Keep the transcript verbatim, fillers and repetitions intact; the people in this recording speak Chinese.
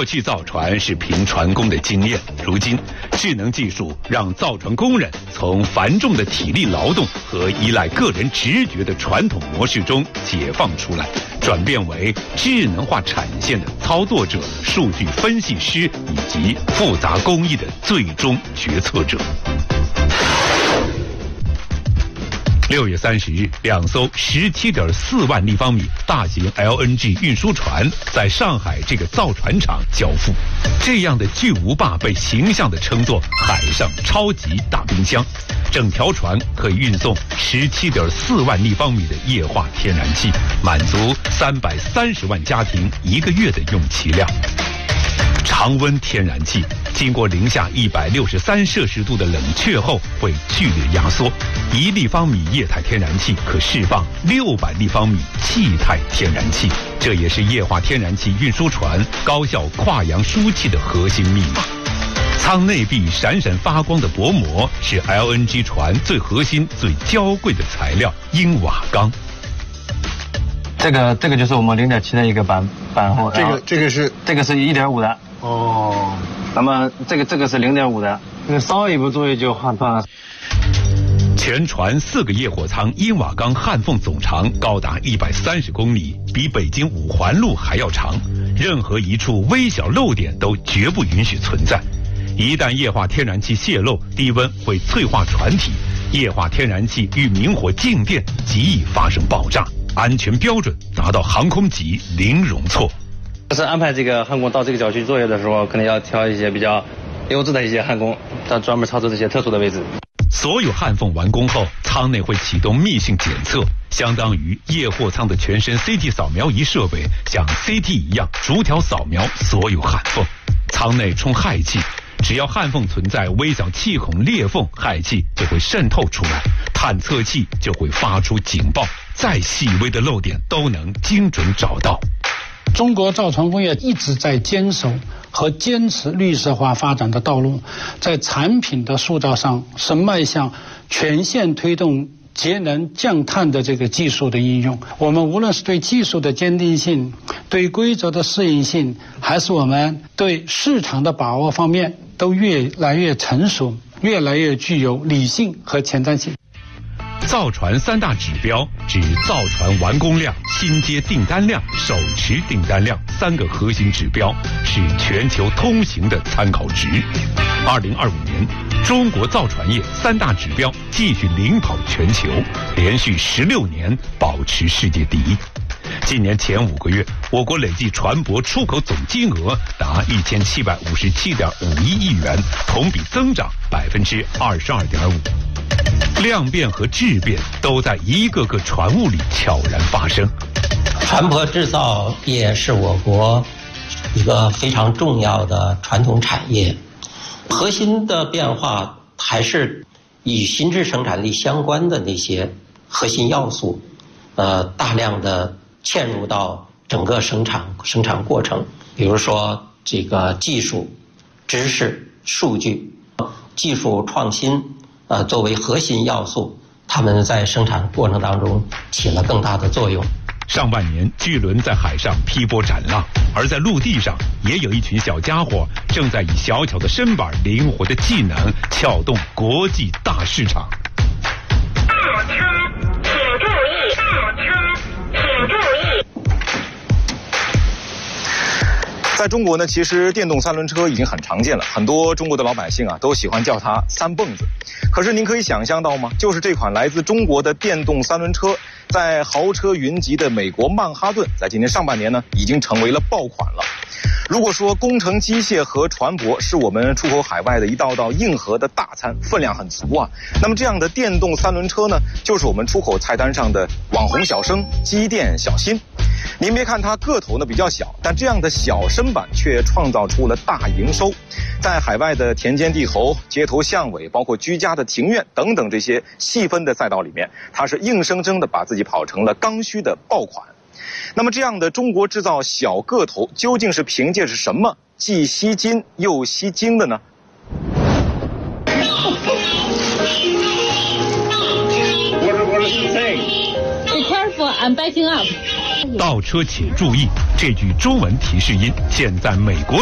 过去造船是凭船工的经验，如今智能技术让造船工人从繁重的体力劳动和依赖个人直觉的传统模式中解放出来，转变为智能化产线的操作者、数据分析师以及复杂工艺的最终决策者。六月三十日，两艘十七点四万立方米大型 L N G 运输船在上海这个造船厂交付。这样的巨无霸被形象地称作海上超级大冰箱，整条船可以运送十七点四万立方米的液化天然气，满足三百三十万家庭一个月的用气量。常温天然气经过零下一百六十三摄氏度的冷却后会剧烈压缩，一立方米液态天然气可释放六百立方米气态天然气，这也是液化天然气运输船高效跨洋输气的核心密码。舱内壁闪闪发光的薄膜是 L N G 船最核心、最娇贵的材料——英瓦钢。 这个这个就是我们零点七的一个板板厚， 这个这个是这个是一点五的。 哦， 那么这个这个是零点五的，这个稍一不注意就换断了。 全船四个液货舱英瓦钢焊缝总长高达一百三十公里，比北京五环路还要长，任何一处微小漏点都绝不允许存在。一旦液化天然气泄漏，低温会脆化船体，液化天然气遇明火静电极易发生爆炸，安全标准达到航空级零容错。 就是安排这个焊工到这个角区作业的时候，可能要挑一些比较优质的一些焊工，他专门操作这些特殊的位置。 所有焊缝完工后，舱内会启动密性检测，相当于液货舱的全身 C T 扫描仪设备像 C T 一样逐条扫描所有焊缝。舱内充氦气，只要焊缝存在微小气孔裂缝，氦气就会渗透出来，探测器就会发出警报，再细微的漏点都能精准找到。 中国造船工业一直在坚守和坚持绿色化发展的道路，在产品的塑造上是迈向全线推动节能降碳的这个技术的应用。我们无论是对技术的坚定性、对规则的适应性，还是我们对市场的把握方面，都越来越成熟，越来越具有理性和前瞻性。 造船三大指标指造船完工量、新接订单量、手持订单量三个核心指标，是全球通行的参考值。二零二五年，中国造船业三大指标继续领跑全球，连续十六年保持世界第一。今年前五个月，我国累计船舶出口总金额达一千七百五十七点五一亿元，同比增长百分之二十二点五。量变和质变都在一个个船坞里悄然发生。 船舶制造业是我国一个非常重要的传统产业，核心的变化还是与新质生产力相关的那些核心要素，呃，大量的嵌入到整个生产生产过程，比如说这个技术、知识、数据、技术创新。呃，作为核心要素，他们在生产过程当中起了更大的作用。 上半年，巨轮在海上劈波斩浪，而在陆地上，也有一群小家伙正在以小巧的身板、灵活的技能撬动国际大市场。 倒车，请注意！倒车，请注意！ 在中国呢，其实电动三轮车已经很常见了，很多中国的老百姓啊都喜欢叫它三蹦子。可是您可以想象到吗？就是这款来自中国的电动三轮车，在豪车云集的美国曼哈顿，在今年上半年呢，已经成为了爆款了。如果说工程机械和船舶是我们出口海外的一道道硬核的大餐，分量很足啊，那么这样的电动三轮车呢，就是我们出口菜单上的网红小生、机电小新。您别看它个头呢比较小，但这样的小身板却创造出了大营收。在海外的田间地头、街头巷尾，包括居家的庭院等等这些细分的赛道里面，它是硬生生的把自己跑成了刚需的爆款。那么这样的中国制造小个头，究竟是凭借着什么既吸金又吸睛的呢？ Be careful, I'm backing up. 倒车请注意，这句中文提示音现在美国